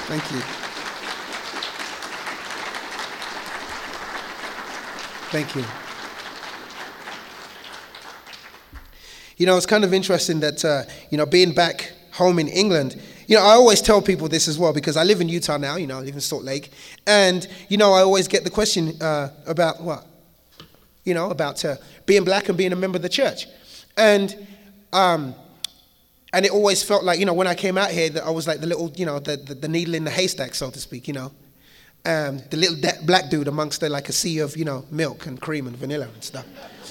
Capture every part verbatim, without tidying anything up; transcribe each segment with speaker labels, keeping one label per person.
Speaker 1: Thank you. Thank you. You know, it's kind of interesting that, uh, you know, being back home in England, you know, I always tell people this as well because I live in Utah now, you know, I live in Salt Lake. And, you know, I always get the question uh, about what? You know, about uh, being black and being a member of the church. And um, and it always felt like, you know, when I came out here, that I was like the little, you know, the, the, the needle in the haystack, so to speak, you know. Um, the little de- black dude amongst the, like a sea of, you know, milk and cream and vanilla and stuff.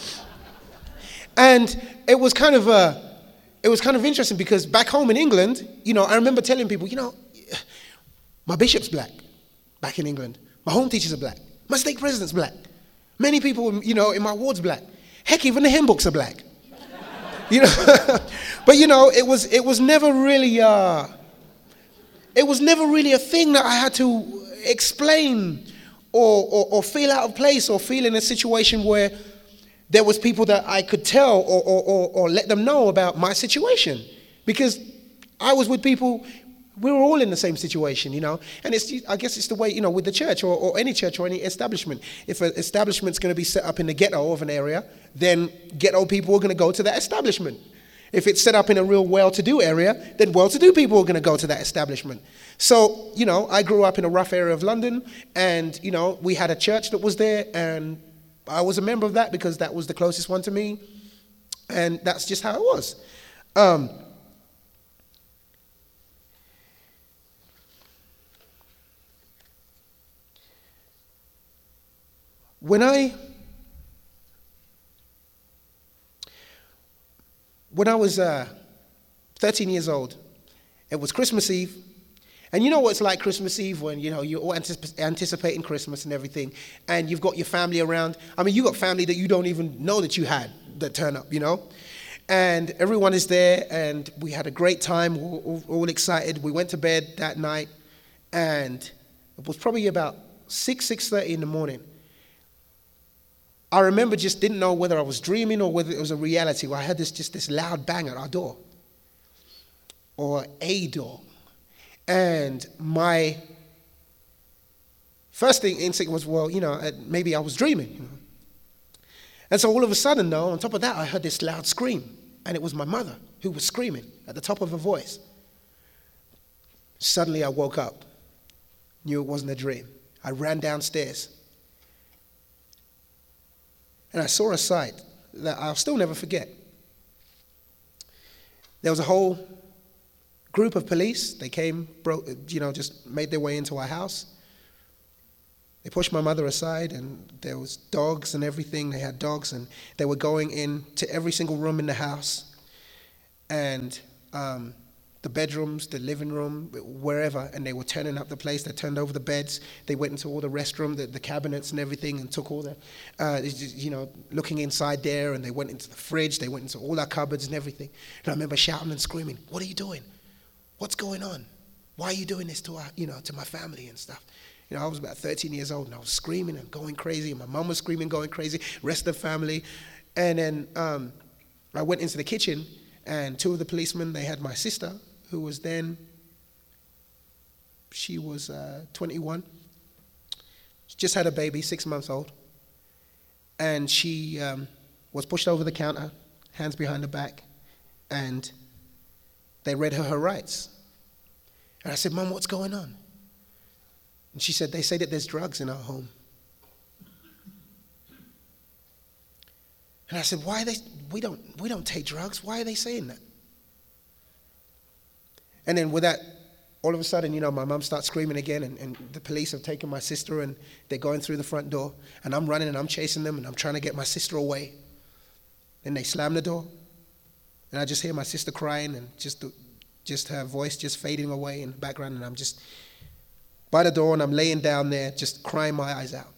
Speaker 1: And it was kind of uh, it was kind of interesting because back home in England, you know, I remember telling people, you know, my bishop's black back in England. My home teachers are black. My stake president's black. Many people, you know, in my ward's black. Heck, even the hymn books are black. You know, but you know, it was it was never really uh, it was never really a thing that I had to explain or, or or feel out of place or feel in a situation where there was people that I could tell or, or, or, or let them know about my situation, because I was with people, we were all in the same situation, you know. And it's, I guess it's the way, you know, with the church or, or any church or any establishment. If an establishment's going to be set up in the ghetto of an area, then ghetto people are going to go to that establishment. If it's set up in a real well-to-do area, then well-to-do people are going to go to that establishment. So, you know, I grew up in a rough area of London, and, you know, we had a church that was there, and I was a member of that because that was the closest one to me, and that's just how it was. Um, when I when I was uh, thirteen years old, it was Christmas Eve. And you know what it's like Christmas Eve when, you know, you're all anticip- anticipating Christmas and everything, and you've got your family around. I mean, you got family that you don't even know that you had that turn up, you know? And everyone is there, and we had a great time, all, all, all excited. We went to bed that night, and it was probably about six, six thirty in the morning. I remember just didn't know whether I was dreaming or whether it was a reality. Where I had this just this loud bang at our door, or a door. And my first thing instinct was, well, you know, maybe I was dreaming. You know? And so all of a sudden, though, on top of that, I heard this loud scream. And it was my mother who was screaming at the top of her voice. Suddenly I woke up, knew it wasn't a dream. I ran downstairs. And I saw a sight that I'll still never forget. There was a whole group of police. They came, broke, you know, just made their way into our house. They pushed my mother aside, and there was dogs and everything. They had dogs, and they were going into every single room in the house, and um, the bedrooms, the living room, wherever, and they were turning up the place. They turned over the beds. They went into all the restroom, the, the cabinets and everything, and took all the, uh, you know, looking inside there, and they went into the fridge. They went into all our cupboards and everything. And I remember shouting and screaming, "What are you doing? What's going on? Why are you doing this to our, you know, to my family and stuff?" You know, I was about thirteen years old, and I was screaming and going crazy, and my mom was screaming, going crazy, rest of the family. And then um, I went into the kitchen, and two of the policemen, they had my sister, who was then, she was uh, twenty-one. She just had a baby, six months old. And she um, was pushed over the counter, hands behind her back, and they read her her rights. And I said, "Mom, what's going on?" And she said, "They say that there's drugs in our home." And I said, "Why are they, we don't, we don't take drugs. Why are they saying that?" And then with that, all of a sudden, you know, my mom starts screaming again, and, and the police have taken my sister, and they're going through the front door, and I'm running and I'm chasing them, and I'm trying to get my sister away. Then they slam the door, and I just hear my sister crying, and just the, just her voice just fading away in the background, and I'm just by the door, and I'm laying down there just crying my eyes out.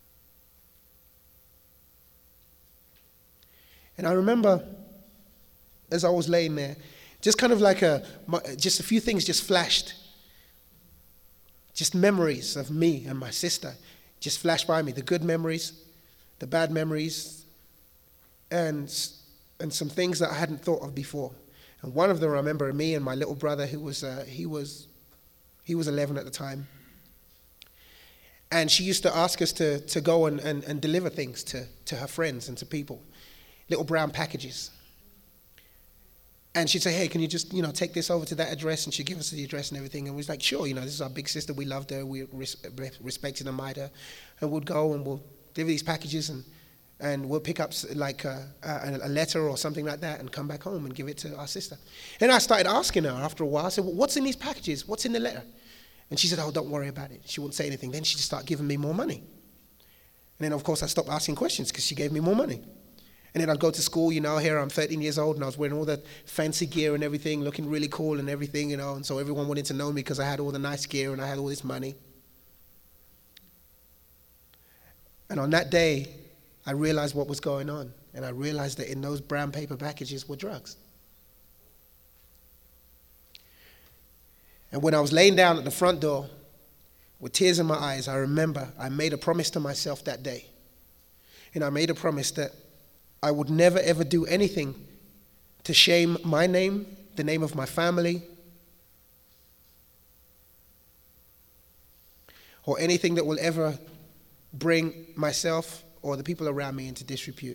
Speaker 1: And I remember as I was laying there, just kind of like a, just a few things just flashed. Just memories of me and my sister just flashed by me. The good memories, the bad memories, and, and some things that I hadn't thought of before. And one of them, I remember me and my little brother, who was, uh, he was He was eleven at the time. And she used to ask us to, to go and, and, and deliver things to, to her friends and to people, little brown packages. And she'd say, hey, can you just, you know, take this over to that address? And she'd give us the address and everything. And we was like, sure, you know, this is our big sister. We loved her. We res- respected and admired her. And we'd go and we'll deliver these packages and, and we'll pick up like a, a, a letter or something like that and come back home and give it to our sister. And I started asking her after a while. I said, well, what's in these packages? What's in the letter? And she said, oh, don't worry about it. She wouldn't say anything. Then she'd start giving me more money. And then, of course, I stopped asking questions because she gave me more money. And then I'd go to school, you know, here I'm thirteen years old and I was wearing all the fancy gear and everything, looking really cool and everything, you know, and so everyone wanted to know me because I had all the nice gear and I had all this money. And on that day, I realized what was going on. And I realized that in those brown paper packages were drugs. And when I was laying down at the front door with tears in my eyes, I remember I made a promise to myself that day. And I made a promise that I would never ever do anything to shame my name, the name of my family, or anything that will ever bring myself or the people around me into disrepute.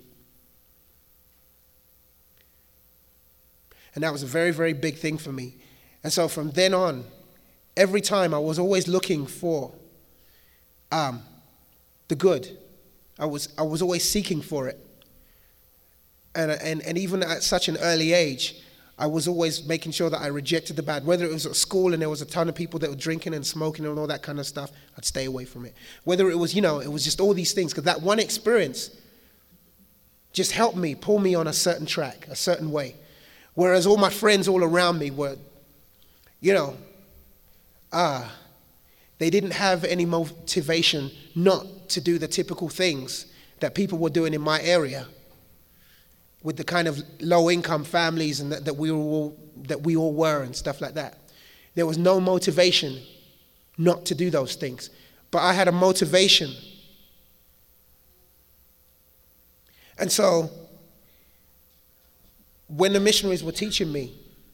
Speaker 1: And that was a very, very big thing for me. And so from then on, every time I was always looking for um, the good. I was I was always seeking for it. And, and and even at such an early age, I was always making sure that I rejected the bad. Whether it was at school and there was a ton of people that were drinking and smoking and all that kind of stuff, I'd stay away from it. Whether it was, you know, it was just all these things. Because that one experience just helped me, pull me on a certain track, a certain way. Whereas all my friends all around me were, you know, ah, they didn't have any motivation not to do the typical things that people were doing in my area with the kind of low-income families and that, that we were all, that we all were and stuff like that. There was no motivation not to do those things. But I had a motivation. And so when the missionaries were teaching me,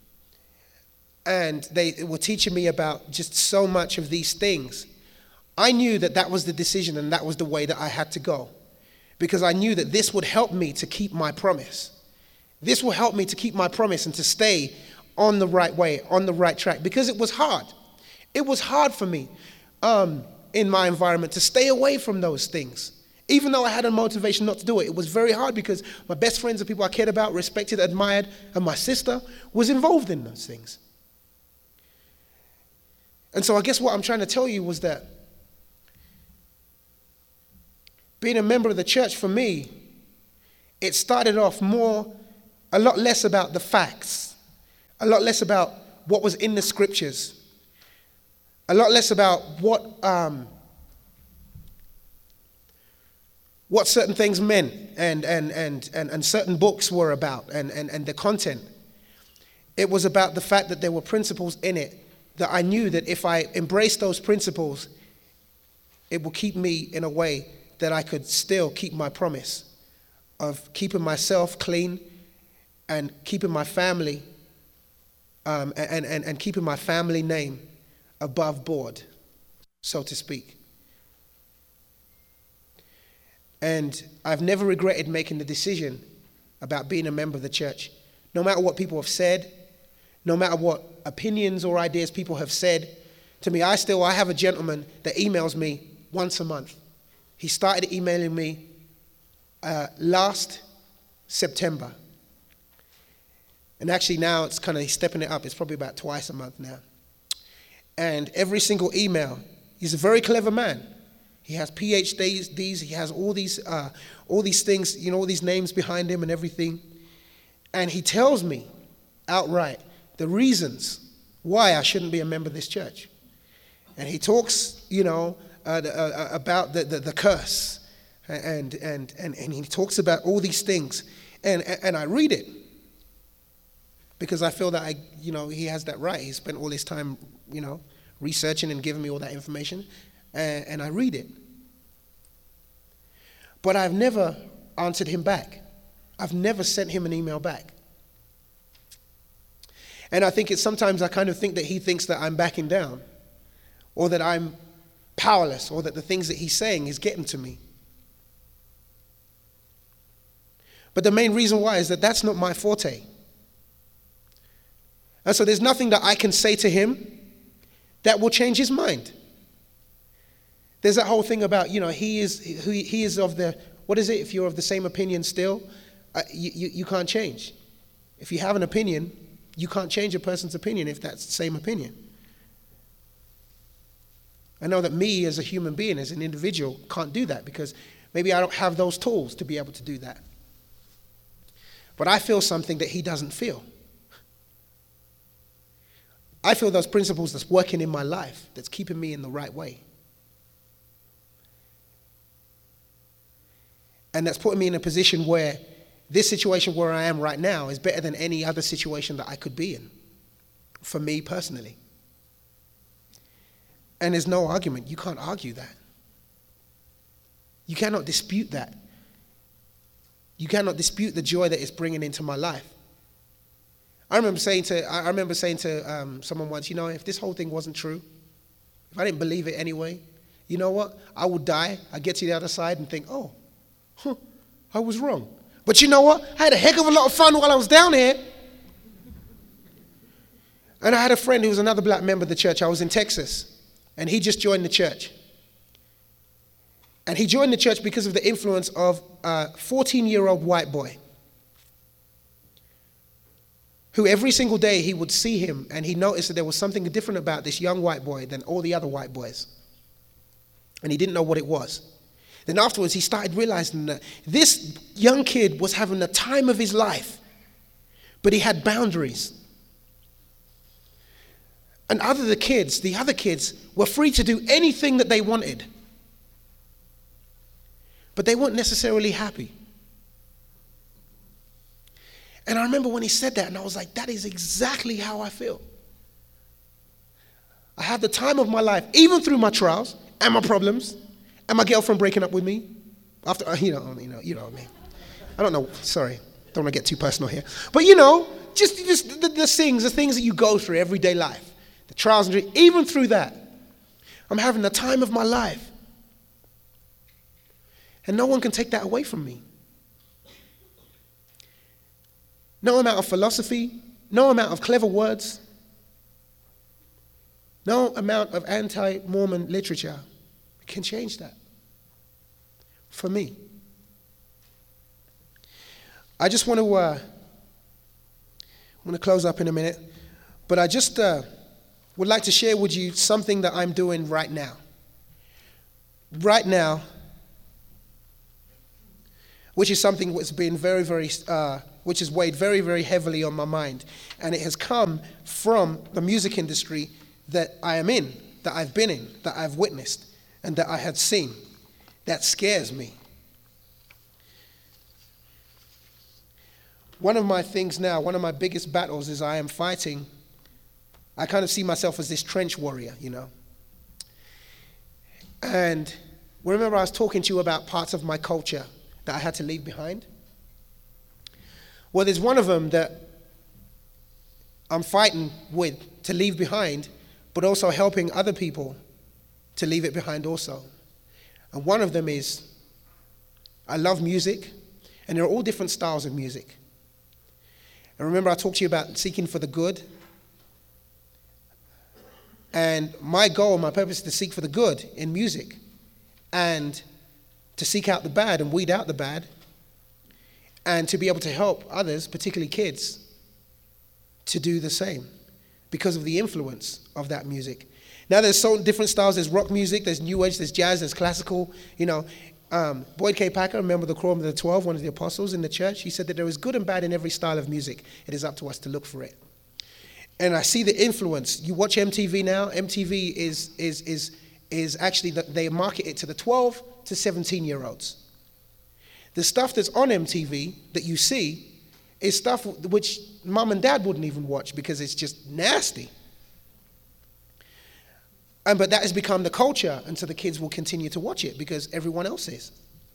Speaker 1: and they were teaching me about just so much of these things, I knew that that was the decision and that was the way that I had to go. Because I knew that this would help me to keep my promise. This will help me to keep my promise and to stay on the right way, on the right track. Because it was hard. It was hard for me um, in my environment to stay away from those things. Even though I had a motivation not to do it, it was very hard because my best friends, the people I cared about, respected, admired, and my sister was involved in those things. And so I guess what I'm trying to tell you was that being a member of the church for me, it started off more, a lot less about the facts, a lot less about what was in the scriptures, a lot less about what um, what certain things meant and and and and, and certain books were about and, and, and the content. It was about the fact that there were principles in it that I knew that if I embraced those principles, it would keep me in a way that I could still keep my promise of keeping myself clean and keeping my family um, and, and, and keeping my family name above board, so to speak. And I've never regretted making the decision about being a member of the church. No matter what people have said, no matter what opinions or ideas people have said to me, I still, I have a gentleman that emails me once a month. He started emailing me uh, last September. And actually now it's kind of, he's stepping it up. It's probably about twice a month now. And every single email, he's a very clever man. He has P H Ds, he has all these, uh, all these things, you know, all these names behind him and everything. And he tells me outright the reasons why I shouldn't be a member of this church. And he talks, you know, Uh, uh, about the, the, the curse, and, and and and he talks about all these things, and and I read it because I feel that I, you know, he has that right. He spent all his time, you know, researching and giving me all that information, and, and I read it. But I've never answered him back. I've never sent him an email back. And I think it's sometimes I kind of think that he thinks that I'm backing down. or that I'm powerless, or that the things that he's saying is getting to me. But the main reason why is that that's not my forte. And so there's nothing that I can say to him that will change his mind. There's that whole thing about, you know, he is he, he is of the, what is it? If you're of the same opinion still, uh, you, you, you can't change. If you have an opinion, you can't change a person's opinion if that's the same opinion. I know that me as a human being, as an individual, can't do that because maybe I don't have those tools to be able to do that. But I feel something that he doesn't feel. I feel those principles that's working in my life, that's keeping me in the right way. And that's putting me in a position where this situation where I am right now is better than any other situation that I could be in, for me personally. And there's no argument. You can't argue that. You cannot dispute that. You cannot dispute the joy that it's bringing into my life. I remember saying to I remember saying to um, someone once, you know, if this whole thing wasn't true, if I didn't believe it anyway, you know what? I would die. I'd get to the other side and think, oh, huh, I was wrong. But you know what? I had a heck of a lot of fun while I was down here. And I had a friend who was another black member of the church. I was in Texas, and he just joined the church. And he joined the church because of the influence of a fourteen-year-old white boy who every single day he would see him and he noticed that there was something different about this young white boy than all the other white boys. And he didn't know what it was. Then afterwards he started realizing that this young kid was having the time of his life, but he had boundaries. And other the kids, the other kids were free to do anything that they wanted. But they weren't necessarily happy. And I remember when he said that, and I was like, that is exactly how I feel. I had the time of my life, even through my trials and my problems, and my girlfriend breaking up with me. After, you know, you know, you know what I mean. I don't know, sorry, don't want to get too personal here. But you know, just, just the, the things, the things that you go through everyday life, the trials and dreams, even through that, I'm having the time of my life. And no one can take that away from me. No amount of philosophy, no amount of clever words, no amount of anti-Mormon literature can change that for me. I just want to, uh, I'm going to close up in a minute, but I just uh, would like to share with you something that I'm doing right now. Right now, which is something that's been very, very, uh, which has weighed very, very heavily on my mind. And it has come from the music industry that I am in, that I've been in, that I've witnessed, and that I had seen. That scares me. One of my things now, one of my biggest battles is I am fighting. I kind of see myself as this trench warrior, you know. And remember I was talking to you about parts of my culture that I had to leave behind? Well, there's one of them that I'm fighting with to leave behind, but also helping other people to leave it behind also. And one of them is, I love music, and there are all different styles of music. And remember I talked to you about seeking for the good? And my goal, my purpose is to seek for the good in music, and to seek out the bad and weed out the bad, and to be able to help others, particularly kids, to do the same because of the influence of that music. Now there's so different styles. There's rock music, there's new age, there's jazz, there's classical. You know, um, Boyd K. Packer, remember the quorum of the twelve, one of the apostles in the church, he said that there is good and bad in every style of music. It is up to us to look for it. And I see the influence. You watch M T V now. M T V is is is is actually that they market it to the twelve to seventeen year olds. The stuff that's on M T V that you see is stuff which mom and dad wouldn't even watch because it's just nasty. And but that has become the culture, and so the kids will continue to watch it because everyone else is.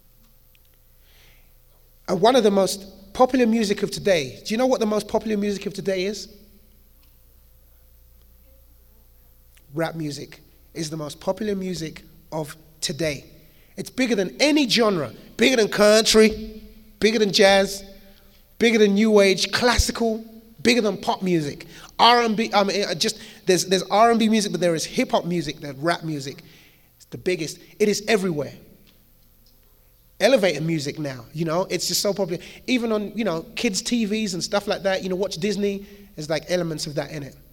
Speaker 1: And one of the most popular music of today, do you know what the most popular music of today is? Rap music. is the most popular music of today. It's bigger than any genre, bigger than country, bigger than jazz, bigger than new age, classical, bigger than pop music. R and B, I mean, just there's there's R and B music, but there is hip hop music, there's rap music. It's the biggest. It is everywhere. Elevator music now, you know, it's just so popular. Even on, you know, kids' T Vs and stuff like that, you know, watch Disney, there's like elements of that in it.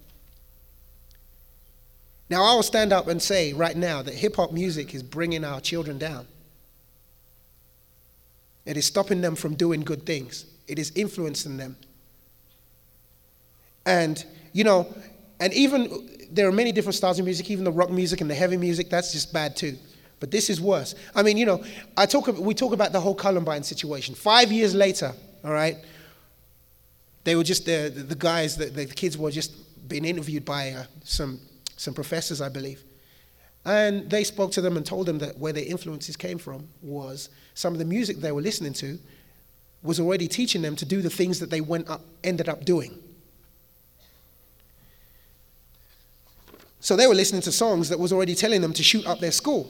Speaker 1: Now, I will stand up and say right now that hip-hop music is bringing our children down. It is stopping them from doing good things. It is influencing them. And, you know, and even, there are many different styles of music, even the rock music and the heavy music, that's just bad too. But this is worse. I mean, you know, I talk. we talk about the whole Columbine situation. Five years later, all right, they were just, the, the guys, the, the kids were just being interviewed by uh, some some professors, I believe. And they spoke to them and told them that where their influences came from was some of the music they were listening to was already teaching them to do the things that they went up, ended up doing. So they were listening to songs that was already telling them to shoot up their school.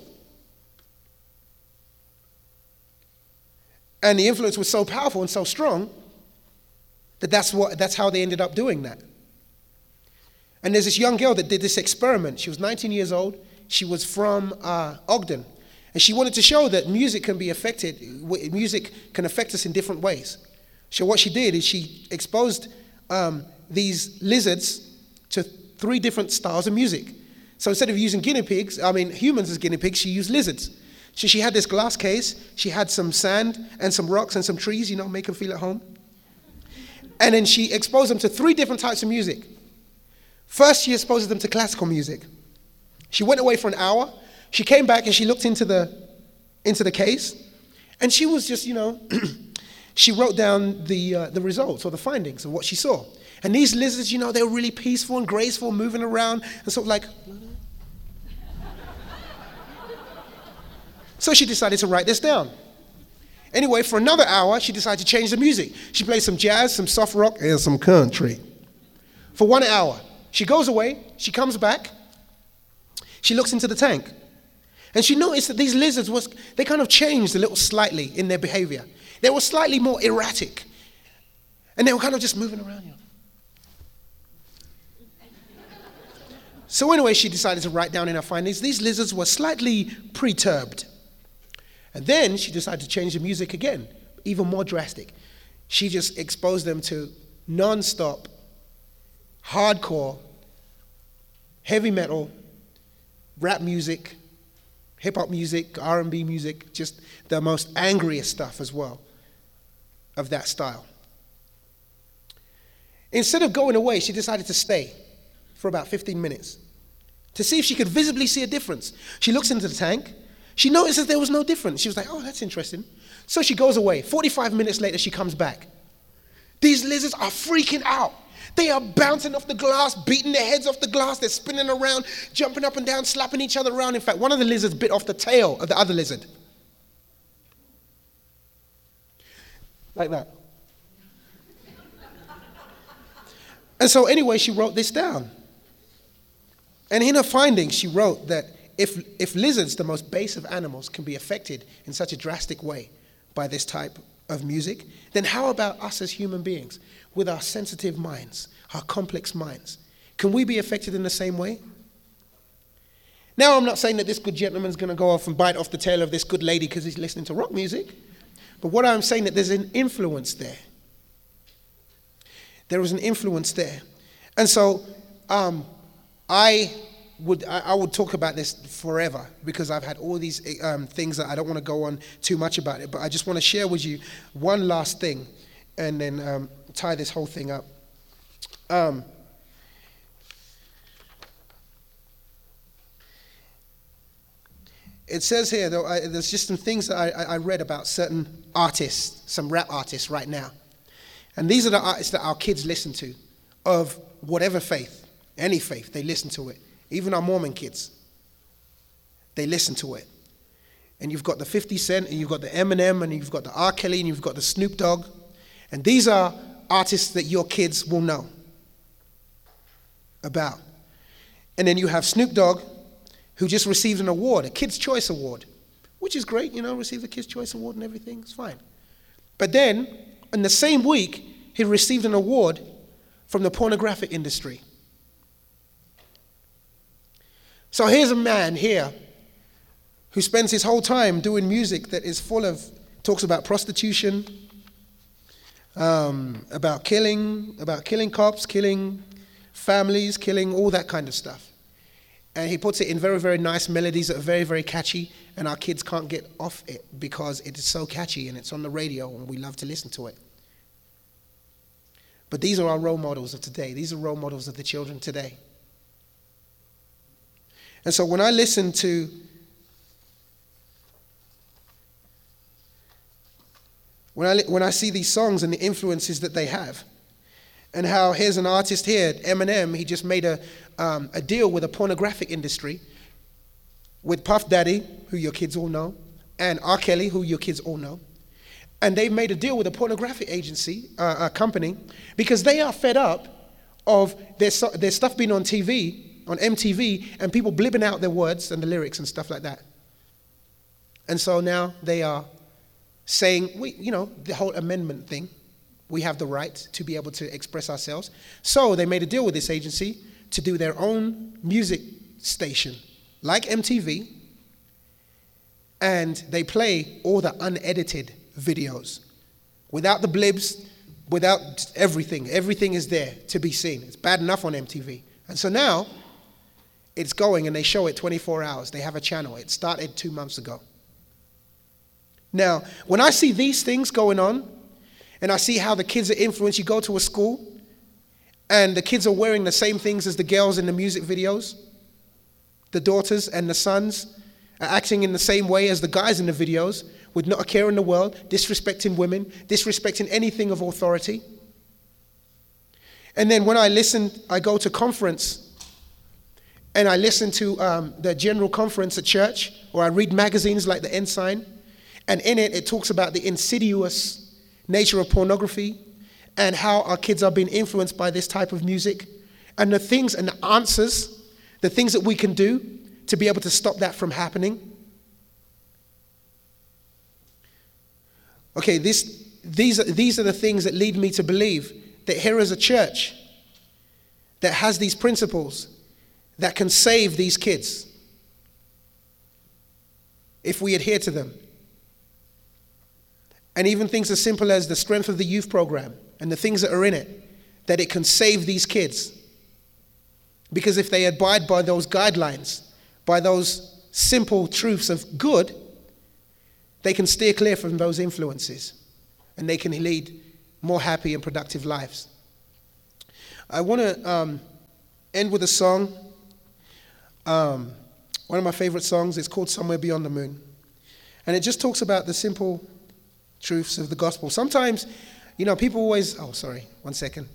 Speaker 1: And the influence was so powerful and so strong that that's, what, that's how they ended up doing that. And there's this young girl that did this experiment. She was nineteen years old. She was from uh, Ogden. And she wanted to show that music can be affected, music can affect us in different ways. So what she did is she exposed um, these lizards to three different styles of music. So instead of using guinea pigs, I mean humans as guinea pigs, she used lizards. So she had this glass case, she had some sand and some rocks and some trees, you know, make them feel at home. And then she exposed them to three different types of music. First, she exposed them to classical music. She went away for an hour. She came back and she looked into the into the case, and she was just, you know, she wrote down the uh, the results or the findings of what she saw. And these lizards, you know, they were really peaceful and graceful, moving around, and sort of like. So she decided to write this down. Anyway, for another hour, she decided to change the music. She played some jazz, some soft rock, and some country. For one hour. She goes away, she comes back, she looks into the tank, and she noticed that these lizards, was they kind of changed a little slightly in their behavior. They were slightly more erratic, and they were kind of just moving around. You know. So anyway, she decided to write down in her findings, these lizards were slightly perturbed. And then she decided to change the music again, even more drastic. She just exposed them to non-stop, hardcore, heavy metal, rap music, hip-hop music, R and B music, just the most angriest stuff as well of that style. Instead of going away, she decided to stay for about fifteen minutes to see if she could visibly see a difference. She looks into the tank. She notices there was no difference. She was like, oh, that's interesting. So she goes away. forty-five minutes later, she comes back. These lizards are freaking out. They are bouncing off the glass, beating their heads off the glass. They're spinning around, jumping up and down, slapping each other around. In fact, one of the lizards bit off the tail of the other lizard. Like that. And so anyway, she wrote this down. And in her findings, she wrote that if, if lizards, the most base of animals, can be affected in such a drastic way by this type of music, then how about us as human beings with our sensitive minds, our complex minds? Can we be affected in the same way? Now, I'm not saying that this good gentleman's going to go off and bite off the tail of this good lady because he's listening to rock music, but what I'm saying that there's an influence there. There is an influence there. And so um, I would I, I would talk about this forever because I've had all these um, things that I don't want to go on too much about it, but I just want to share with you one last thing and then um, tie this whole thing up. Um, it says here, though, I, there's just some things that I, I read about certain artists, some rap artists right now. And these are the artists that our kids listen to, of whatever faith, any faith, they listen to it. Even our Mormon kids, they listen to it. And you've got the fifty Cent, and you've got the Eminem, and you've got the R. Kelly, and you've got the Snoop Dogg. And these are artists that your kids will know about. And then you have Snoop Dogg, who just received an award, a Kids' Choice Award, which is great, you know, received the Kids' Choice Award and everything, it's fine. But then, in the same week, he received an award from the pornographic industry. So here's a man here who spends his whole time doing music that is full of, talks about prostitution, um, about killing, about killing cops, killing families, killing all that kind of stuff. And he puts it in very, very nice melodies that are very, very catchy, and our kids can't get off it because it is so catchy and it's on the radio and we love to listen to it. But these are our role models of today. These are role models of the children today. And so when I listen to when I when I see these songs and the influences that they have, and how here's an artist here, Eminem, he just made a um, a deal with a pornographic industry, with Puff Daddy, who your kids all know, and R. Kelly, who your kids all know. And they made a deal with a pornographic agency, uh, a company, because they are fed up of their, their stuff being on T V, on M T V, and people blibbing out their words and the lyrics and stuff like that. And so now they are saying, we, you know, the whole amendment thing, we have the right to be able to express ourselves. So they made a deal with this agency to do their own music station, like M T V, and they play all the unedited videos, without the blibs, without everything. Everything is there to be seen. It's bad enough on M T V. And so now, it's going and they show it twenty-four hours. They have a channel. It started two months ago. Now, when I see these things going on, and I see how the kids are influenced, you go to a school, and the kids are wearing the same things as the girls in the music videos. The daughters and the sons are acting in the same way as the guys in the videos, with not a care in the world, disrespecting women, disrespecting anything of authority. And then when I listen, I go to conference, and I listen to um, the general conference at church, or I read magazines like the Ensign, and in it, it talks about the insidious nature of pornography and how our kids are being influenced by this type of music, and the things and the answers, the things that we can do to be able to stop that from happening. Okay, this, these, are, these are the things that lead me to believe that here is a church that has these principles that can save these kids if we adhere to them. And even things as simple as the strength of the youth program and the things that are in it, that it can save these kids. Because if they abide by those guidelines, by those simple truths of good, they can steer clear from those influences and they can lead more happy and productive lives. I want to um, end with a song. Um, one of my favorite songs is called Somewhere Beyond the Moon. And it just talks about the simple truths of the gospel. Sometimes, you know, people always, oh, sorry, one second.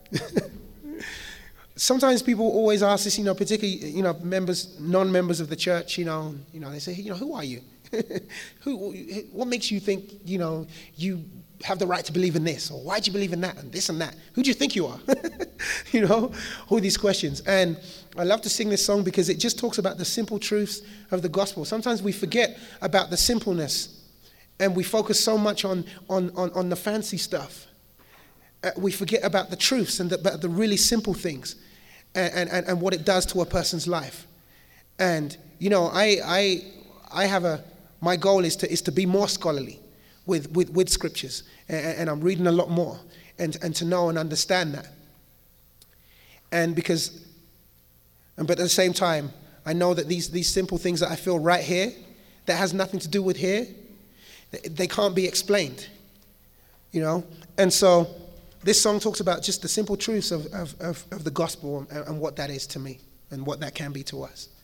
Speaker 1: Sometimes people always ask this, you know, particularly, you know, members, non-members of the church, you know, you know, they say, you know, who are you? who, what makes you think, you know, you have the right to believe in this? Or why do you believe in that and this and that? Who do you think you are? You know, all these questions. And I love to sing this song because it just talks about the simple truths of the gospel. Sometimes we forget about the simpleness and we focus so much on, on, on, on the fancy stuff. Uh, we forget about the truths and the, about the really simple things and, and, and what it does to a person's life. And, you know, I I I have a, my goal is to is to be more scholarly with, with, with scriptures. And, and I'm reading a lot more and, and to know and understand that. And because, but at the same time, I know that these, these simple things that I feel right here, that has nothing to do with here, they can't be explained, you know? And so this song talks about just the simple truths of, of, of, of the gospel and, and what that is to me and what that can be to us.